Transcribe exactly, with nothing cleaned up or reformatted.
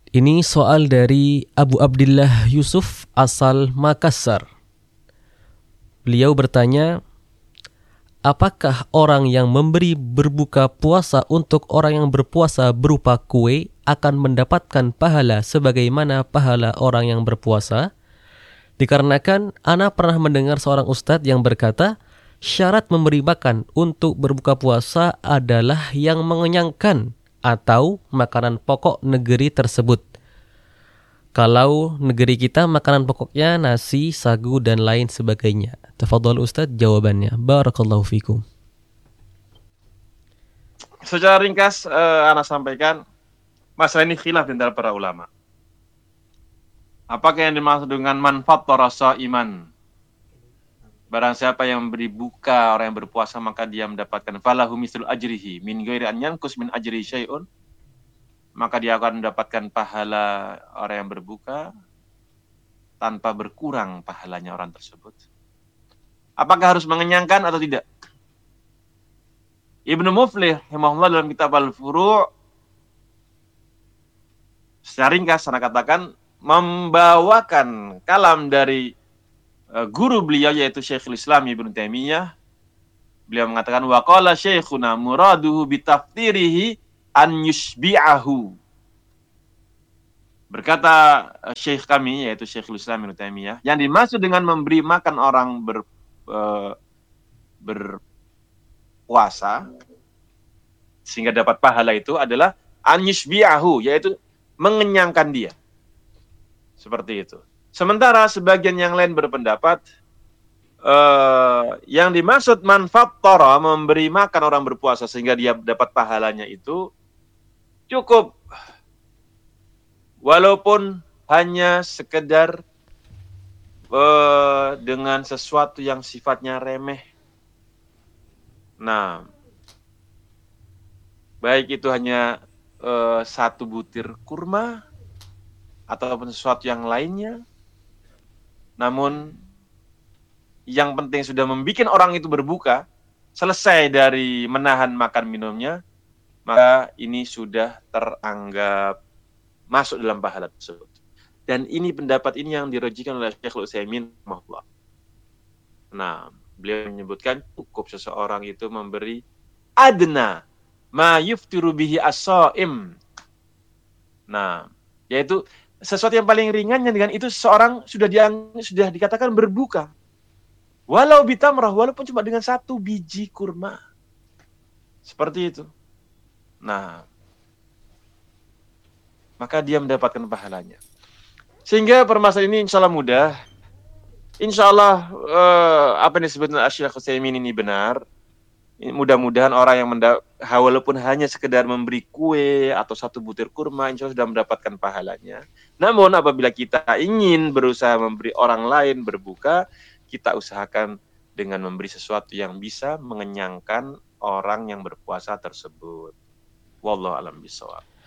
Ini soal dari Abu Abdillah Yusuf asal Makassar. Beliau bertanya, apakah orang yang memberi berbuka puasa untuk orang yang berpuasa berupa kue akan mendapatkan pahala sebagaimana pahala orang yang berpuasa? Dikarenakan ana pernah mendengar seorang ustadz yang berkata, syarat memberi makan untuk berbuka puasa adalah yang mengenyangkan atau makanan pokok negeri tersebut. Kalau negeri kita makanan pokoknya nasi, sagu, dan lain sebagainya. Tafadhol Ustadz jawabannya. Barakallahu fikum. Secara ringkas, uh, ana sampaikan, masalah ini khilaf di antara para ulama. Apakah yang dimaksud dengan manfaat rasa iman? Barang siapa yang memberi buka orang yang berpuasa, maka dia mendapatkan falahu mislu ajrihi min ghairi an yanqus min ajri syai'un. Maka dia akan mendapatkan pahala orang yang berbuka tanpa berkurang pahalanya orang tersebut. Apakah harus mengenyangkan atau tidak? Ibnu Muflih rahimahullah dalam kitab Al-Furu' secara ringkas saya katakan membawakan kalam dari uh, guru beliau yaitu Syekhul Islam Ibnu Taimiyah. Beliau mengatakan wa qala syekhuna muraduhu bitafsirihi an yushbi'ahu. Berkata uh, syekh kami yaitu Syekhul Islam Ibnu Taimiyah, yang dimaksud dengan memberi makan orang ber uh, berpuasa sehingga dapat pahala itu adalah an yushbi'ahu, yaitu mengenyangkan dia. Seperti itu. Sementara sebagian yang lain berpendapat uh, yang dimaksud manfaat tora, memberi makan orang berpuasa sehingga dia dapat pahalanya itu cukup walaupun hanya sekedar uh, dengan sesuatu yang sifatnya remeh. Nah, baik itu hanya uh, satu butir kurma ataupun sesuatu yang lainnya. Namun yang penting sudah membuat orang itu berbuka, selesai dari menahan makan minumnya, maka ini sudah teranggap masuk dalam pahala tersebut. Dan ini pendapat ini yang dirojikan oleh Syekhul Utsaimin rahimahullah. Nah, beliau menyebutkan cukup seseorang itu memberi adna ma yuftiru bihi as-shaim. Nah, yaitu sesuatu yang paling ringan yang dengan itu seseorang sudah diang, sudah dikatakan berbuka. Walau bitamrah, walaupun cuma dengan satu biji kurma. Seperti itu. Nah, maka dia mendapatkan pahalanya. Sehingga permasalahan ini insya Allah mudah. Insya Allah eh, apa yang disebut Syekh Utsaimin ini benar. Mudah-mudahan orang yang menda- walaupun hanya sekedar memberi kue atau satu butir kurma, insya Allah sudah mendapatkan pahalanya. Namun apabila kita ingin berusaha memberi orang lain berbuka, kita usahakan dengan memberi sesuatu yang bisa mengenyangkan orang yang berpuasa tersebut. Wallahu a'lam bishawab.